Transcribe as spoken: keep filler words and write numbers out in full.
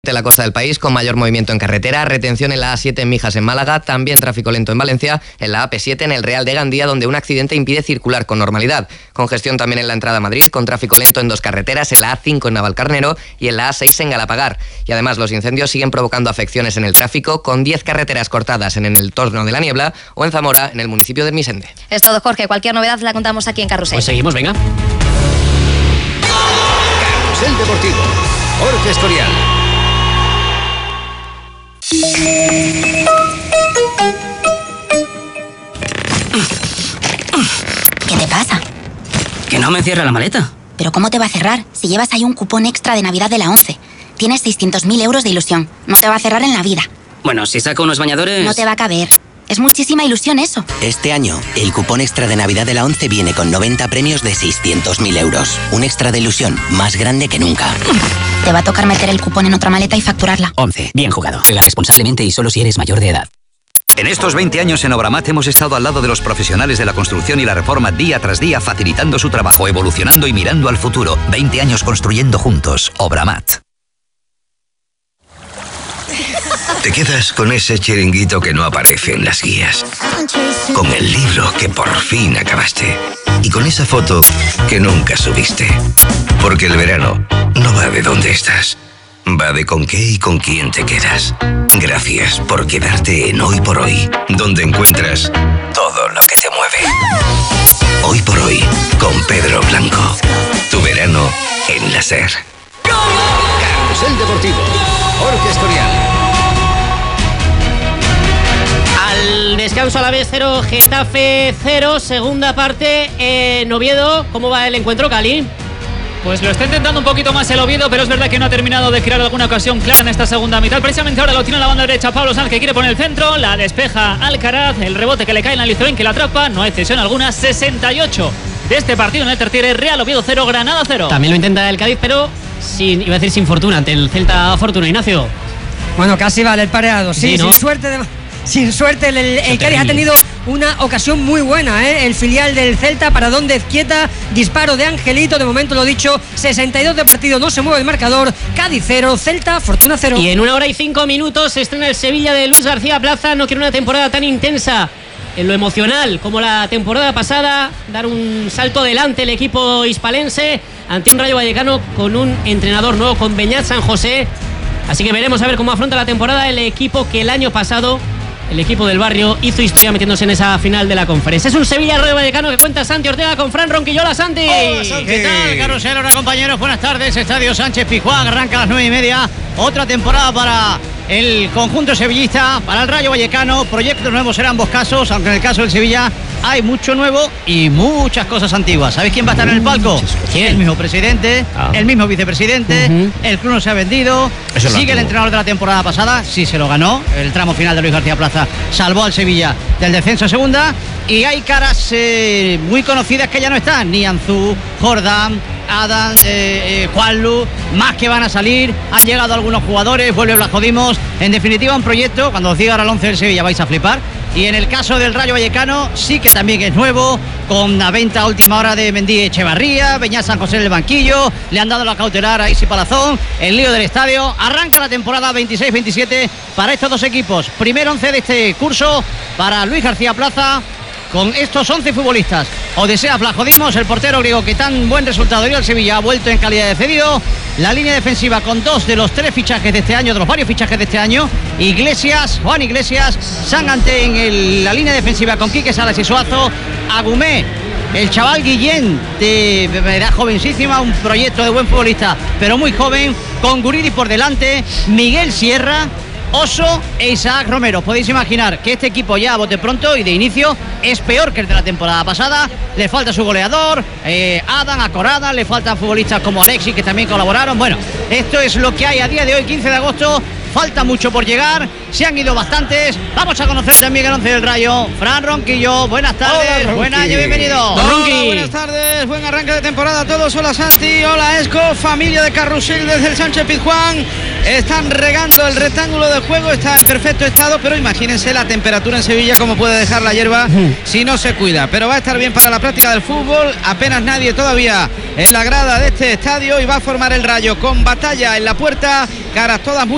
De la costa del país, con mayor movimiento en carretera, retención en la A siete en Mijas en Málaga, también tráfico lento en Valencia, en la A P siete en el Real de Gandía, donde un accidente impide circular con normalidad. Congestión también en la entrada a Madrid, con tráfico lento en dos carreteras, en la A cinco en Navalcarnero y en la A seis en Galapagar. Y además los incendios siguen provocando afecciones en el tráfico, con diez carreteras cortadas en el entorno de La Niebla o en Zamora, en el municipio de Misende. Es todo, Jorge. Cualquier novedad la contamos aquí en Carrusel. Pues seguimos, venga. Carrusel Deportivo, Jorge Escorial. ¿Qué te pasa? Que no me cierra la maleta. ¿Pero cómo te va a cerrar? Si llevas ahí un cupón extra de Navidad de la ONCE. Tienes seiscientos mil euros de ilusión. No te va a cerrar en la vida. Bueno, si saco unos bañadores... No te va a caber. Es muchísima ilusión eso. Este año, el cupón extra de Navidad de la ONCE viene con noventa premios de seiscientos mil euros. Un extra de ilusión más grande que nunca. Te va a tocar meter el cupón en otra maleta y facturarla. ONCE. Bien jugado. Juega responsablemente y solo si eres mayor de edad. En estos veinte años en Obramat hemos estado al lado de los profesionales de la construcción y la reforma día tras día, facilitando su trabajo, evolucionando y mirando al futuro. veinte años construyendo juntos. Obramat. Te quedas con ese chiringuito que no aparece en las guías, con el libro que por fin acabaste y con esa foto que nunca subiste. Porque el verano no va de dónde estás, va de con qué y con quién te quedas. Gracias por quedarte en Hoy por Hoy, donde encuentras todo lo que te mueve. Hoy por Hoy, con Pedro Blanco. Tu verano en la SER. Carrusel Deportivo, Jorge Escorial. Al descanso a la vez cero, Getafe cero, segunda parte en Oviedo. ¿Cómo va el encuentro, Cali? Pues lo está intentando un poquito más el Oviedo, pero es verdad que no ha terminado de crear alguna ocasión clara en esta segunda mitad. Precisamente ahora lo tiene en la banda derecha Pablo Sanz, que quiere poner el centro, la despeja Alcaraz, el rebote que le cae en Alizoen, que la atrapa, no hay cesión alguna. Sesenta y ocho de este partido en el tertiere, Real Oviedo cero, Granada cero. También lo intenta el Cádiz, pero sin, iba a decir sin fortuna, ante el Celta Fortuna. Ignacio. Bueno, casi vale el pareado, sí, Sí, ¿no? sin suerte de... Sin suerte, el, el, el Cádiz ha tenido una ocasión muy buena, ¿eh? El filial del Celta, para donde Izquieta, disparo de Angelito, de momento lo dicho, sesenta y dos de partido, no se mueve el marcador, Cádiz cero, Celta, Fortuna cero. Y en una hora y cinco minutos se estrena el Sevilla de Luis García Plaza. No quiere una temporada tan intensa en lo emocional como la temporada pasada, dar un salto adelante el equipo hispalense ante un Rayo Vallecano con un entrenador nuevo, con Beñat San José. Así que veremos a ver cómo afronta la temporada el equipo que el año pasado, el equipo del barrio, hizo historia metiéndose en esa final de la conferencia. Es un Sevilla-Rayo Vallecano que cuenta Santi Ortega con Fran Ronquillola. Santi. Hola, Santi. ¿Qué tal, Carrusel? Hola, compañeros. Buenas tardes. Estadio Sánchez Pizjuán arranca a las nueve y media. Otra temporada para el conjunto sevillista, para el Rayo Vallecano. Proyectos nuevos en ambos casos, aunque en el caso del Sevilla hay mucho nuevo y muchas cosas antiguas. ¿Sabéis quién va a estar en el palco? ¿Quién? El mismo presidente, ah. el mismo vicepresidente. Uh-huh. El club no se ha vendido. Eso sigue el entrenador de la temporada pasada, sí se lo ganó. El tramo final de Luis García Plaza salvó al Sevilla del descenso a segunda. Y hay caras eh, muy conocidas que ya no están. Nianzú, Jordán, Adam, eh, eh, Juanlu, más que van a salir. Han llegado algunos jugadores, vuelve Blascodimos. En definitiva, un proyecto, cuando os diga ahora el once del Sevilla vais a flipar. Y en el caso del Rayo Vallecano sí que también es nuevo, con la venta a última hora de Mendy Echevarría, Beñat San José en el banquillo, le han dado la cautelar a Isi Palazón, el lío del estadio. Arranca la temporada veintiséis veintisiete para estos dos equipos. Primer once de este curso para Luis García Plaza, con estos once futbolistas. Odesea Blascodimos, el portero griego que tan buen resultado dio al Sevilla, ha vuelto en calidad de cedido. La línea defensiva con dos de los tres fichajes de este año, de los varios fichajes de este año. Iglesias, Juan Iglesias, Sangante en el, la línea defensiva con Quique Salas y Suazo. Agumé, el chaval Guillén, de edad jovencísima, un proyecto de buen futbolista, pero muy joven, con Guridi por delante. Miguel Sierra, Oso e Isaac Romero. Podéis imaginar que este equipo ya a bote pronto y de inicio es peor que el de la temporada pasada. Le falta su goleador, eh, Adam, Acorada, le faltan futbolistas como Alexis, que también colaboraron. Bueno, esto es lo que hay a día de hoy, quince de agosto. Falta mucho por llegar, se han ido bastantes. Vamos a conocer también el once del Rayo. Fran Ronquillo, buenas tardes. Hola, buen año, bienvenido. Hola, buenas tardes, buen arranque de temporada a todos. Hola Santi, hola Esco, familia de Carrusel desde el Sánchez Pizjuán. Están regando el rectángulo de juego, está en perfecto estado, pero imagínense la temperatura en Sevilla, cómo puede dejar la hierba si no se cuida. Pero va a estar bien para la práctica del fútbol, apenas nadie todavía en la grada de este estadio, y va a formar el Rayo con Batalla en la puerta, caras todas muy